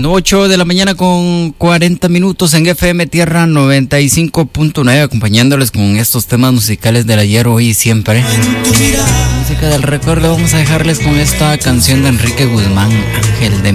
8 de la mañana con 40 minutos en FM Tierra 95.9, acompañándoles con estos temas musicales del ayer, hoy y siempre. Música del recuerdo. Vamos a dejarles con esta canción de Enrique Guzmán, Ángel de